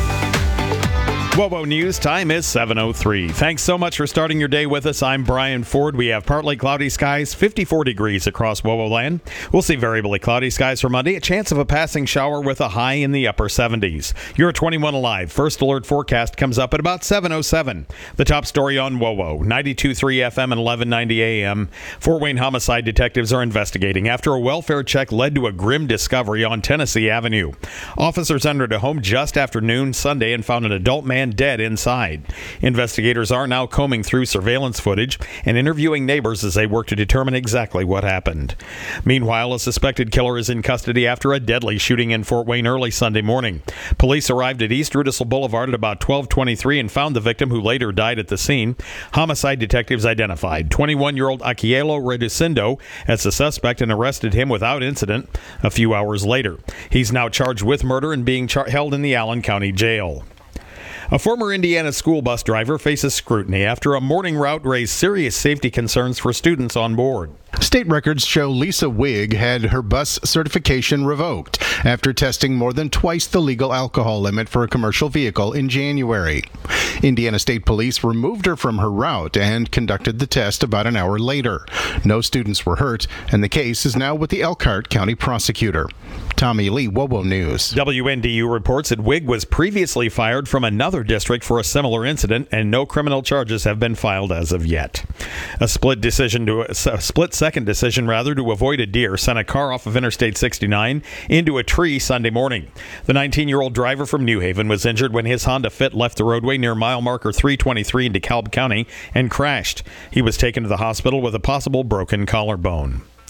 W O W O News time is seven oh three. Thanks so much for starting your day with us. I'm Brian Ford. We have partly cloudy skies, fifty-four degrees across W O W O land. We'll see variably cloudy skies for Monday, a chance of a passing shower with a high in the upper seventies. You're twenty-one alive. First alert forecast comes up at about seven oh seven. The top story on W O W O, ninety-two point three F M and eleven ninety A M. Fort Wayne homicide detectives are investigating after a welfare check led to a grim discovery on Tennessee Avenue. Officers entered a home just after noon Sunday and found an adult man dead inside. Investigators are now combing through surveillance footage and interviewing neighbors as they work to determine exactly what happened. Meanwhile, a suspected killer is in custody after a deadly shooting in Fort Wayne early Sunday morning. Police arrived at East Rudisill Boulevard at about twelve twenty-three and found the victim, who later died at the scene. Homicide detectives identified twenty-one-year-old Akielo Reducindo as the suspect and arrested him without incident a few hours later. He's now charged with murder and being char- held in the Allen County Jail. A former Indiana school bus driver faces scrutiny after a morning route raised serious safety concerns for students on board. State records show Lisa Wigg had her bus certification revoked after testing more than twice the legal alcohol limit for a commercial vehicle in January. Indiana State Police removed her from her route and conducted the test about an hour later. No students were hurt, and the case is now with the Elkhart County prosecutor. Tommy Lee, W O W O News. W N D U reports that Wigg was previously fired from another district for a similar incident, and no criminal charges have been filed as of yet. A split decision to a split second decision rather to avoid a deer sent a car off of Interstate sixty-nine into a tree Sunday morning. The nineteen-year-old driver from New Haven was injured when his Honda Fit left the roadway near mile marker three twenty-three in DeKalb County and crashed. He was taken to the hospital with a possible broken collarbone.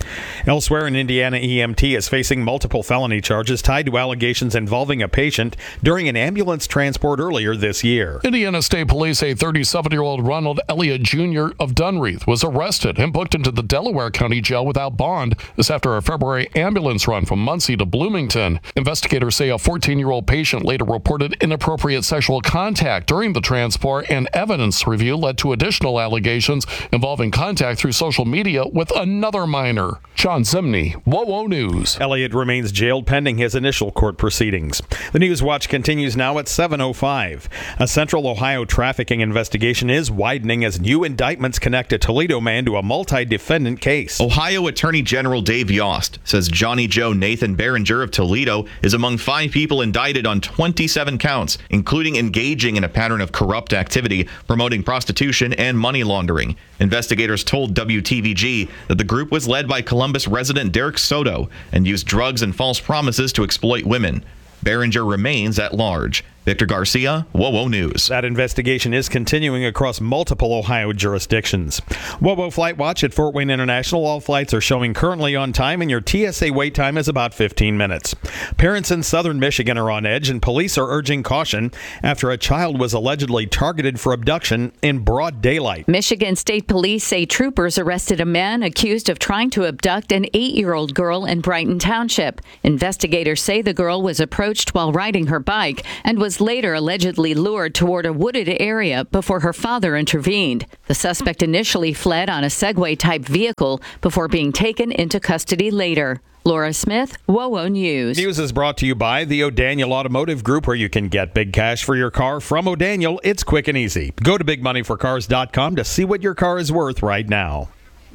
Elsewhere in Indiana, E M T is facing multiple felony charges tied to allegations involving a patient during an ambulance transport earlier this year. Indiana State Police say thirty-seven-year-old Ronald Elliott Junior of Dunreath was arrested and booked into the Delaware County Jail without bond. This after a February ambulance run from Muncie to Bloomington. Investigators say a fourteen-year-old patient later reported inappropriate sexual contact during the transport, and evidence review led to additional allegations involving contact through social media with another minor. Sean Zimney, WOWO News. Elliott remains jailed pending his initial court proceedings. The News Watch continues now at seven oh five. A Central Ohio trafficking investigation is widening as new indictments connect a Toledo man to a multi-defendant case. Ohio Attorney General Dave Yost says Johnny Joe Nathan Berenger of Toledo is among five people indicted on twenty-seven counts, including engaging in a pattern of corrupt activity, promoting prostitution, and money laundering. Investigators told W T V G that the group was led by Columbus resident Derek Soto and used drugs and false promises to exploit women. Berenger remains at large. Victor Garcia, WOWO News. That investigation is continuing across multiple Ohio jurisdictions. WOWO Flight Watch at Fort Wayne International. All flights are showing currently on time, and your T S A wait time is about fifteen minutes. Parents in southern Michigan are on edge, and police are urging caution after a child was allegedly targeted for abduction in broad daylight. Michigan State Police say troopers arrested a man accused of trying to abduct an eight-year-old girl in Brighton Township. Investigators say the girl was approached while riding her bike and was later allegedly lured toward a wooded area before her father intervened. The suspect initially fled on a Segway-type vehicle before being taken into custody later. Laura Smith, WOWO News. News is brought to you by the O'Daniel Automotive Group, where you can get big cash for your car from O'Daniel. It's quick and easy. Go to big money for cars dot com to see what your car is worth right now.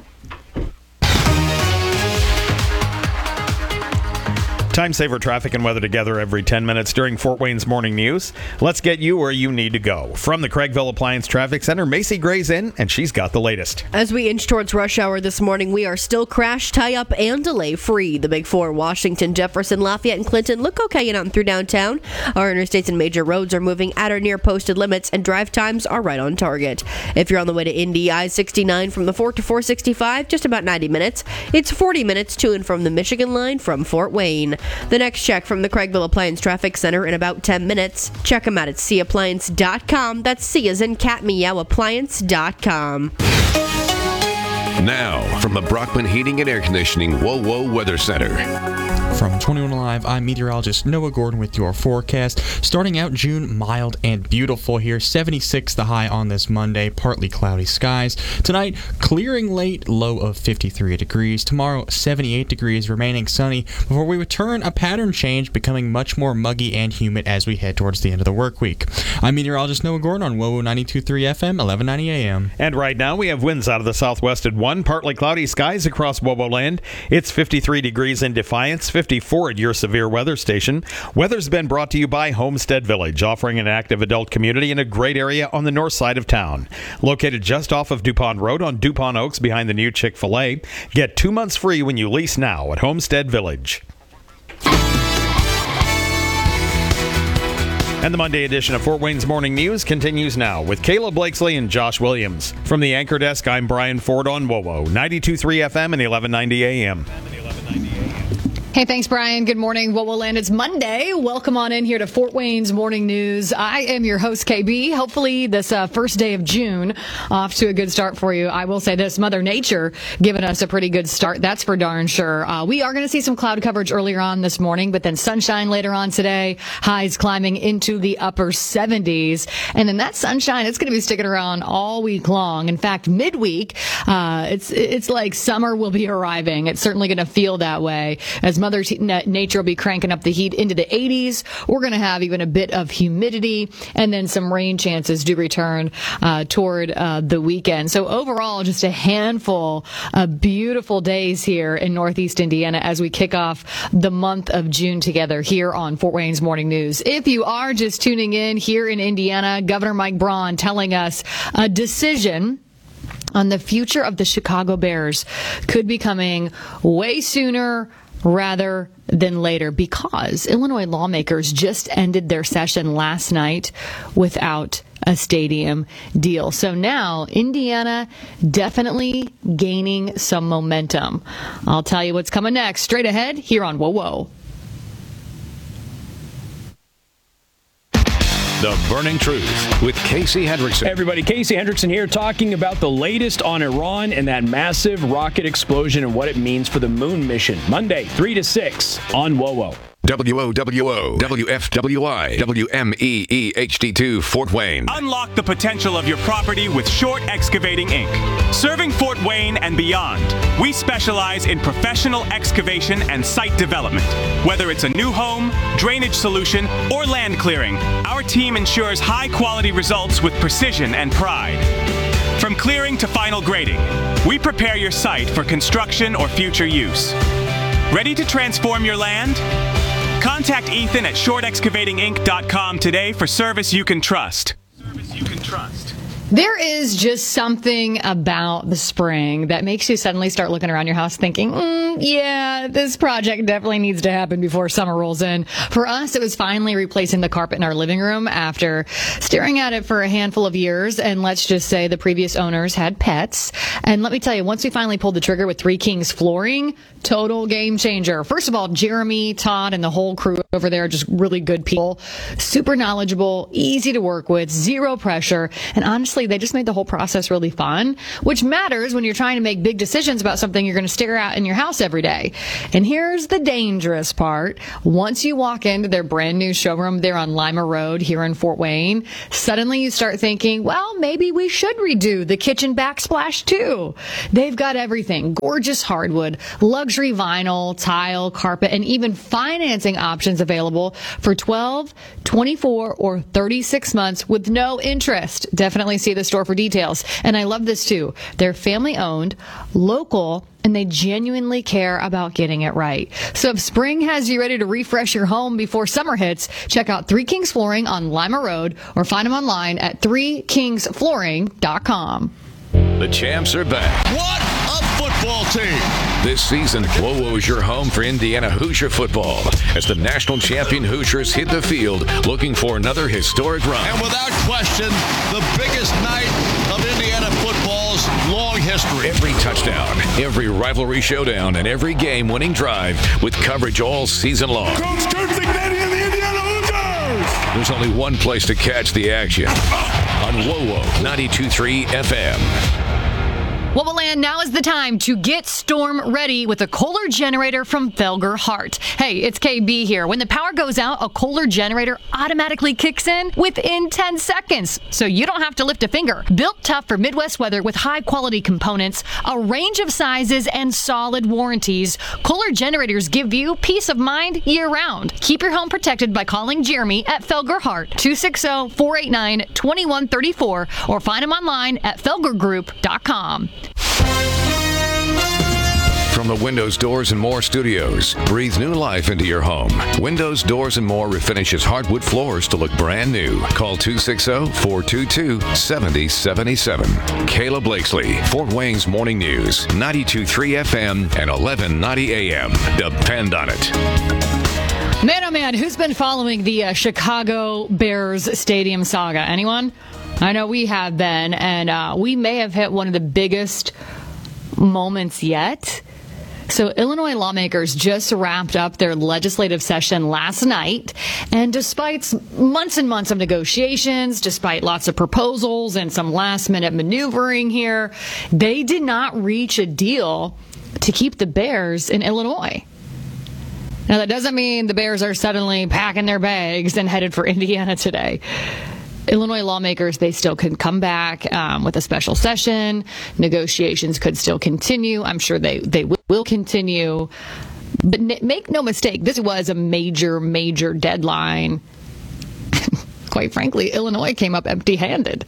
Time saver traffic and weather together every ten minutes during Fort Wayne's Morning News. Let's get you where you need to go. From the Craigville Appliance Traffic Center, Macy Gray's in, and she's got the latest. As we inch towards rush hour this morning, we are still crash, tie-up, and delay-free. The Big Four, Washington, Jefferson, Lafayette, and Clinton look okay and out and through downtown. Our interstates and major roads are moving at or near posted limits, and drive times are right on target. If you're on the way to Indy, I sixty-nine from the Fort to four sixty-five, just about ninety minutes. It's forty minutes to and from the Michigan line from Fort Wayne. The next check from the Craigville Appliance Traffic Center in about ten minutes. Check them out at C appliance dot com. That's C as in cat meow appliance dot com. Now, from the Brockman Heating and Air Conditioning WOWO Weather Center. From twenty-one Alive, I'm meteorologist Noah Gordon with your forecast. Starting out June, mild and beautiful here. seventy-six the high on this Monday, partly cloudy skies. Tonight, clearing late, low of fifty-three degrees. Tomorrow, seventy-eight degrees, remaining sunny, before we return a pattern change, becoming much more muggy and humid as we head towards the end of the work week. I'm meteorologist Noah Gordon on WOWO ninety-two point three F M, eleven ninety A M. And right now, we have winds out of the southwest at one, partly cloudy skies across WOWO land. It's fifty-three degrees in Defiance, fifty-four at your severe weather station. Weather's been brought to you by Homestead Village, offering an active adult community in a great area on the north side of town. Located just off of DuPont Road on DuPont Oaks behind the new Chick-fil-A. Get two months free when you lease now at Homestead Village. And the Monday edition of Fort Wayne's Morning News continues now with Kayla Blakesley and Josh Williams. From the anchor desk, I'm Brian Ford on WOWO ninety-two point three F M and eleven ninety A M. Hey, thanks, Brian. Good morning. Well, we'll land. It's Monday. Welcome on in here to Fort Wayne's Morning News. I am your host, K B. Hopefully, this uh, first day of June off to a good start for you. I will say this, Mother Nature giving us a pretty good start. That's for darn sure. Uh, we are going to see some cloud coverage earlier on this morning, but then sunshine later on today. Highs climbing into the upper seventies. And then that sunshine, it's going to be sticking around all week long. In fact, midweek, uh, it's, it's like summer will be arriving. It's certainly going to feel that way as Mother Nature will be cranking up the heat into the eighties. We're going to have even a bit of humidity, and then some rain chances do return uh, toward uh, the weekend. So overall, just a handful of beautiful days here in Northeast Indiana as we kick off the month of June together here on Fort Wayne's Morning News. If you are just tuning in here in Indiana, Governor Mike Braun telling us a decision on the future of the Chicago Bears could be coming way sooner rather than later, because Illinois lawmakers just ended their session last night without a stadium deal. So now Indiana definitely gaining some momentum. I'll tell you what's coming next straight ahead here on Whoa Whoa. The Burning Truth with Casey Hendrickson. Hey everybody, Casey Hendrickson here talking about the latest on Iran and that massive rocket explosion and what it means for the moon mission. Monday, three to six on Whoa Whoa. W O W O, W F W I, W M E E H D two, Fort Wayne. Unlock the potential of your property with Short Excavating Incorporated. Serving Fort Wayne and beyond, we specialize in professional excavation and site development. Whether it's a new home, drainage solution, or land clearing, our team ensures high-quality results with precision and pride. From clearing to final grading, we prepare your site for construction or future use. Ready to transform your land? Contact Ethan at short excavating inc dot com today for service you can trust. Service you can trust. There is just something about the spring that makes you suddenly start looking around your house thinking, mm, yeah, this project definitely needs to happen before summer rolls in. For us, it was finally replacing the carpet in our living room after staring at it for a handful of years. And let's just say the previous owners had pets. And let me tell you, once we finally pulled the trigger with Three Kings Flooring, total game changer. First of all, Jeremy, Todd, and the whole crew over there are just really good people. Super knowledgeable, easy to work with, zero pressure. And honestly, they just made the whole process really fun, which matters when you're trying to make big decisions about something you're going to stare at in your house every day. And here's the dangerous part. Once you walk into their brand new showroom there on Lima Road here in Fort Wayne, suddenly you start thinking, well, maybe we should redo the kitchen backsplash too. They've got everything. Gorgeous hardwood, luxury vinyl, tile, carpet, and even financing options available for twelve, twenty-four, or thirty-six months with no interest. Definitely see the store for details. And I love this too. They're family owned, local, and they genuinely care about getting it right. So if spring has you ready to refresh your home before summer hits, check out Three Kings Flooring on Lima Road or find them online at three kings flooring dot com. The champs are back. What a football team! This season, Whoa Who's your home for Indiana Hoosier football as the national champion Hoosiers hit the field looking for another historic run. And without question, the biggest night of Indiana football's long history. Every touchdown, every rivalry showdown, and every game-winning drive with coverage all season long. Coach Kurt Cignetti and the Indiana Hoosiers! There's only one place to catch the action. On Whoa Whoa ninety-two point three F M. Whoa Land, now is the time to get storm ready with a Kohler generator from Felger Hart. Hey, it's K B here. When the power goes out, a Kohler generator automatically kicks in within ten seconds, so you don't have to lift a finger. Built tough for Midwest weather with high-quality components, a range of sizes, and solid warranties, Kohler generators give you peace of mind year-round. Keep your home protected by calling Jeremy at Felger Hart, two six zero, four eight nine, two one three four, or find him online at felger group dot com. From the Windows, Doors, and More studios, breathe new life into your home. Windows, Doors, and More refinishes hardwood floors to look brand new. Call two six zero, four two two, seven zero seven seven. Kayla Blakesley, Fort Wayne's Morning News, ninety-two point three F M and eleven ninety A M. Depend on it. Man, oh man, who's been following the uh, Chicago Bears Stadium saga? Anyone? I know we have been, and uh, we may have hit one of the biggest moments yet. So Illinois lawmakers just wrapped up their legislative session last night, and despite months and months of negotiations, despite lots of proposals and some last-minute maneuvering here, they did not reach a deal to keep the Bears in Illinois. Now, that doesn't mean the Bears are suddenly packing their bags and headed for Indiana today. Illinois lawmakers, they still could come back um, with a special session. Negotiations could still continue. I'm sure they, they will continue. But n- make no mistake, this was a major, major deadline. Quite frankly, Illinois came up empty-handed.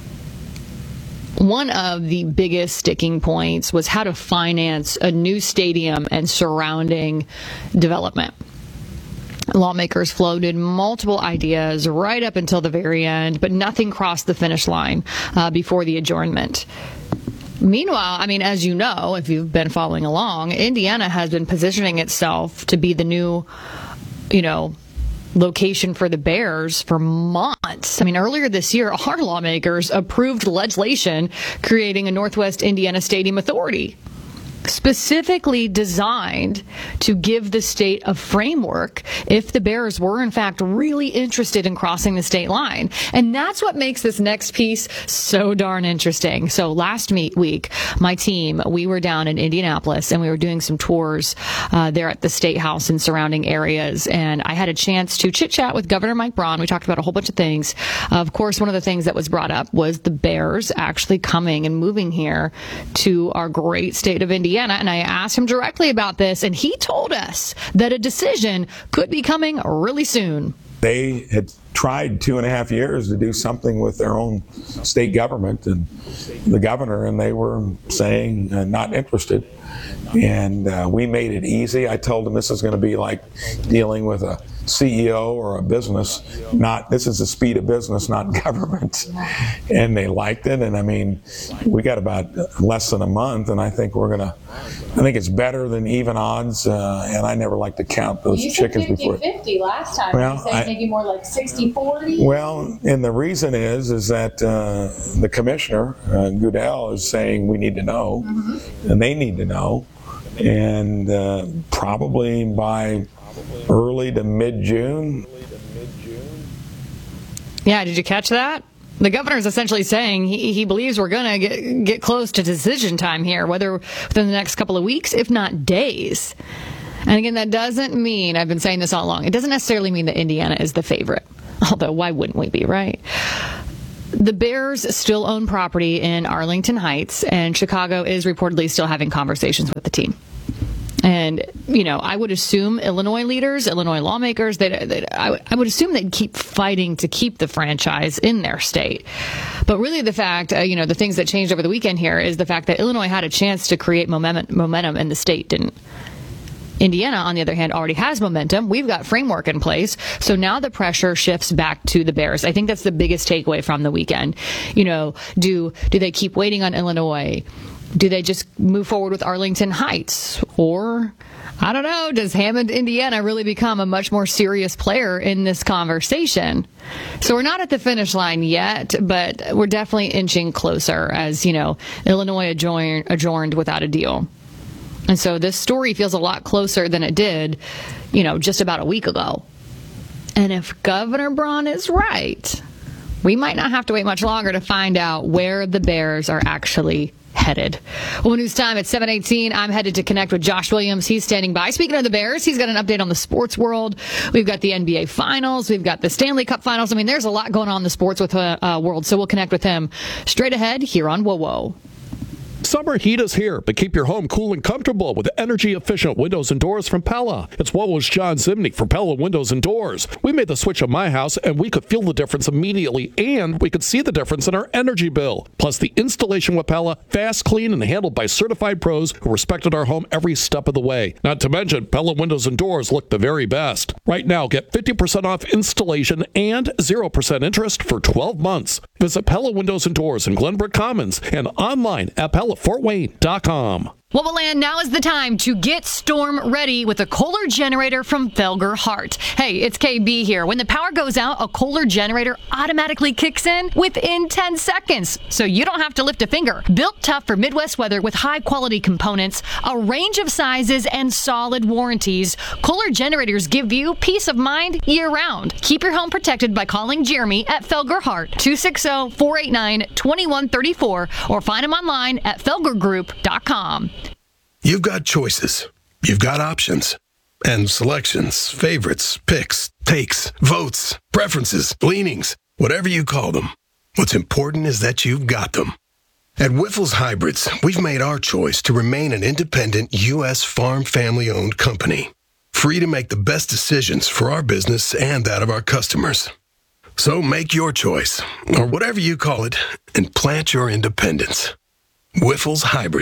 One of the biggest sticking points was how to finance a new stadium and surrounding development. Lawmakers floated multiple ideas right up until the very end, but nothing crossed the finish line uh, before the adjournment. Meanwhile, I mean, as you know, if you've been following along, Indiana has been positioning itself to be the new, you know, location for the Bears for months. I mean, earlier this year, our lawmakers approved legislation creating a Northwest Indiana Stadium Authority, specifically designed to give the state a framework if the Bears were in fact really interested in crossing the state line. And that's what makes this next piece so darn interesting. So last meet week, my team, we were down in Indianapolis and we were doing some tours uh, there at the State House and surrounding areas. And I had a chance to chit chat with Governor Mike Braun. We talked about a whole bunch of things. Of course, one of the things that was brought up was the Bears actually coming and moving here to our great state of Indiana. And I asked him directly about this, and he told us that a decision could be coming really soon. They had tried two and a half years to do something with their own state government and the governor, and they were saying uh, not interested. And uh, we made it easy. I told them this is going to be like dealing with a C E O or a business. Not this is the speed of business, not government. And they liked it. And I mean, we got about less than a month, and I think we're gonna. I think it's better than even odds. Uh, and I never like to count those you chickens said before. fifty fifty last time. Well, you said I- maybe more like sixty forty. Well, and the reason is is that uh, the commissioner uh, Goodell is saying we need to know, Mm-hmm. and they need to know, and uh, probably by early to mid-June. Yeah, did you catch that? The governor is essentially saying he, he believes we're going to get get close to decision time here, whether within the next couple of weeks, if not days. And again, that doesn't mean, I've been saying this all along, it doesn't necessarily mean that Indiana is the favorite. Although, why wouldn't we be, right? The Bears still own property in Arlington Heights, and Chicago is reportedly still having conversations with the team. And, you know, I would assume Illinois leaders, Illinois lawmakers, they'd, they'd, I, I would assume they'd keep fighting to keep the franchise in their state. But really the fact, uh, you know, the things that changed over the weekend here is the fact that Illinois had a chance to create momentum, momentum and the state didn't. Indiana, on the other hand, already has momentum. We've got framework in place. So now the pressure shifts back to the Bears. I think that's the biggest takeaway from the weekend. You know, do do they keep waiting on Illinois? Do they just move forward with Arlington Heights? Or, I don't know, does Hammond, Indiana really become a much more serious player in this conversation? So we're not at the finish line yet, but we're definitely inching closer as, you know, Illinois adjourned, adjourned without a deal. And so this story feels a lot closer than it did, you know, just about a week ago. And if Governor Braun is right, we might not have to wait much longer to find out where the Bears are actually headed. Well, news time at seven eighteen. I'm headed to connect with Josh Williams. He's standing by. Speaking of the Bears, he's got an update on the sports world. We've got the N B A Finals. We've got the Stanley Cup Finals. I mean, there's a lot going on in the sports with uh, uh, world. So we'll connect with him straight ahead here on Whoa Whoa. Summer heat is here, but keep your home cool and comfortable with energy-efficient windows and doors from Pella. It's Whoa-Who's John Zimney for Pella Windows and Doors. We made the switch at my house, and we could feel the difference immediately, and we could see the difference in our energy bill. Plus, the installation with Pella, fast, clean, and handled by certified pros who respected our home every step of the way. Not to mention, Pella Windows and Doors look the very best. Right now, get fifty percent off installation and zero percent interest for twelve months. Visit Pella Windows and Doors in Glenbrook Commons and online at Pella Fort Wayne dot com. What will land now is the time to get storm ready with a Kohler generator from Felger Hart. Hey, it's K B here. When the power goes out, a Kohler generator automatically kicks in within ten seconds. So you don't have to lift a finger. Built tough for Midwest weather with high quality components, a range of sizes, and solid warranties, Kohler generators give you peace of mind year round. Keep your home protected by calling Jeremy at Felger Hart, two six zero, four eight nine, two one three four, or find him online at felger group dot com. You've got choices. You've got options. And selections, favorites, picks, takes, votes, preferences, leanings, whatever you call them. What's important is that you've got them. At Whiffles Hybrids, we've made our choice to remain an independent U S farm family-owned company, free to make the best decisions for our business and that of our customers. So make your choice, or whatever you call it, and plant your independence. Whiffles Hybrids.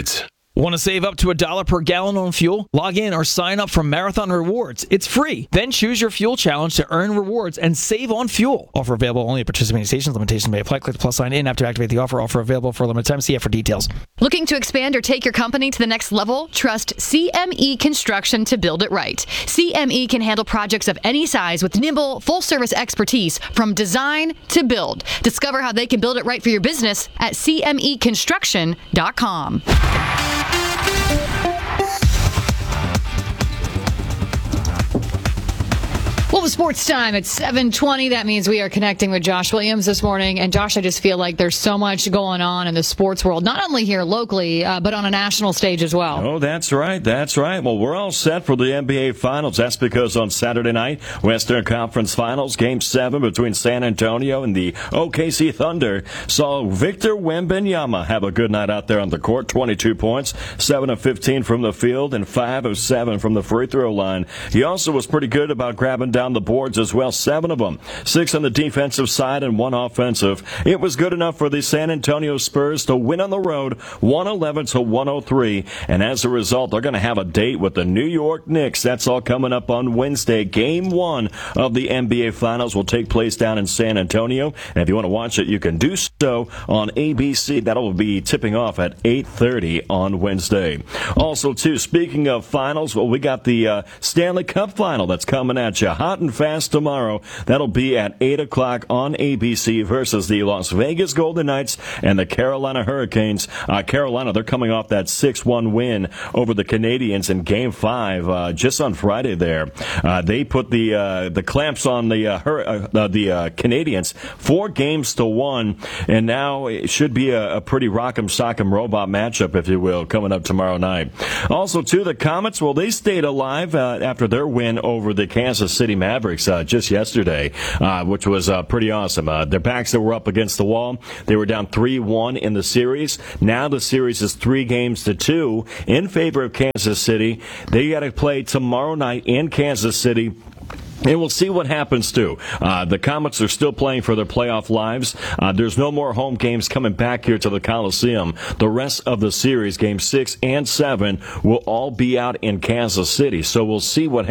Want to save up to a dollar per gallon on fuel? Log in or sign up for Marathon Rewards. It's free. Then choose your fuel challenge to earn rewards and save on fuel. Offer available only at participating stations. Limitations may apply. Click the plus sign in app to activate the offer. Offer available for a limited time. See it for details. Looking to expand or take your company to the next level? Trust C M E Construction to build it right. C M E can handle projects of any size with nimble, full-service expertise from design to build. Discover how they can build it right for your business at C M E construction dot com. Well, the sports time at seven twenty. That means we are connecting with Josh Williams this morning. And Josh, I just feel like there's so much going on in the sports world, not only here locally, uh, but on a national stage as well. Oh, that's right. That's right. Well, we're all set for the N B A Finals. That's because on Saturday night, Western Conference Finals, Game seven between San Antonio and the O K C Thunder saw Victor Wembanyama have a good night out there on the court. twenty-two points, seven of fifteen from the field, and five of seven from the free throw line. He also was pretty good about grabbing down the boards as well, seven of them, six on the defensive side and one offensive. It was good enough for the San Antonio Spurs to win on the road, one eleven to one oh three, and as a result, they're going to have a date with the New York Knicks. That's all coming up on Wednesday. Game one of the N B A Finals will take place down in San Antonio, and if you want to watch it, you can do so on A B C. That'll be tipping off at eight thirty on Wednesday. Also, too, speaking of finals, well, we got the uh, Stanley Cup Final that's coming at you hot and fast tomorrow. That'll be at eight o'clock on A B C versus the Las Vegas Golden Knights and the Carolina Hurricanes. Uh, Carolina, they're coming off that six one win over the Canadiens in Game five uh, just on Friday there. Uh, they put the uh, the clamps on the uh, Hur- uh, the uh, Canadiens four games to one, and now it should be a, a pretty rock'em sock'em robot matchup, if you will, coming up tomorrow night. Also, too, the Comets, well, they stayed alive uh, after their win over the Kansas City Mavericks uh, just yesterday, uh, which was uh, pretty awesome. Uh, their backs that were up against the wall, they were down three one in the series. Now the series is three games to two in favor of Kansas City. They got to play tomorrow night in Kansas City. And we'll see what happens, too. Uh, the Comets are still playing for their playoff lives. Uh, there's no more home games coming back here to the Coliseum. The rest of the series, Game six and seven, will all be out in Kansas City. So we'll see what happens.